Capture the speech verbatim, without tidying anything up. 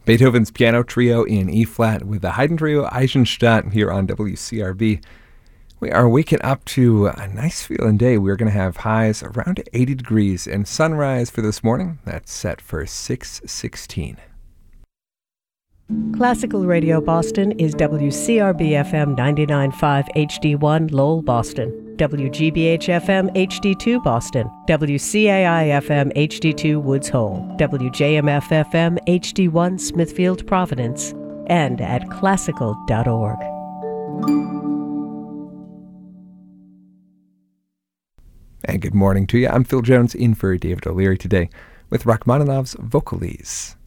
Beethoven's Piano Trio in E-flat with the Haydn Trio Eisenstadt here on W C R B. We are waking up to a nice feeling day. We're going to have highs around eighty degrees and sunrise for this morning. That's set for six sixteen. Classical Radio Boston is W C R B F M ninety-nine point five H D one Lowell, Boston. W G B H F M H D two Boston, W C A I F M H D two Woods Hole, W J M F F M H D one Smithfield Providence, and at classical dot org. And good morning to you. I'm Phil Jones in for David O'Leary today with Rachmaninoff's Vocalese.